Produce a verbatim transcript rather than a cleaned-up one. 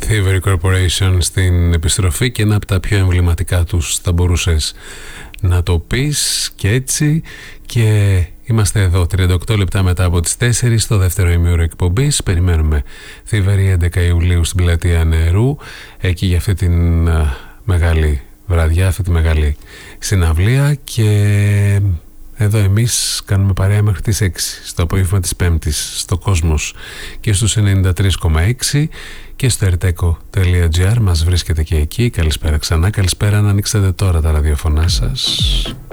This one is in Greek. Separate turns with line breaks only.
Thievery Corporation στην επιστροφή και ένα από τα πιο εμβληματικά τους, θα μπορούσες να το πεις και έτσι. Και είμαστε εδώ τριάντα οκτώ λεπτά μετά από τις τέσσερις στο δεύτερο ημίωρο εκπομπής. Περιμένουμε Thievery έντεκα Ιουλίου στην Πλατεία Νερού, εκεί για αυτή την uh, μεγάλη βραδιά, αυτή τη μεγάλη συναυλία. Και εδώ εμείς κάνουμε παρέα μέχρι τις έξι στο απόγευμα της Πέμπτης στο Κόσμος και στους ενενήντα τρία κόμμα έξι και στο ερτέκο τελεία τζι άρ μας βρίσκεται και εκεί. Καλησπέρα ξανά, καλησπέρα, να ανοίξετε τώρα τα ραδιοφωνά σας.